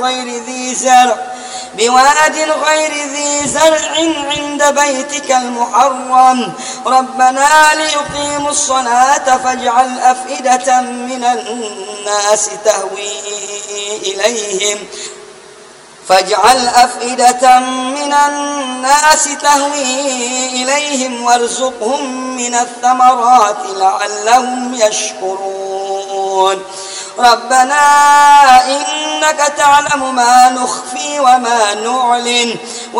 بواد غير ذي زرع عند بيتك المحرم ربنا ليقيموا الصلاة فاجعل أفئدة من الناس تهوي إليهم وارزقهم من الثمرات لعلهم يشكرون ربنا إنك تعلم ما نخفي وما نعلن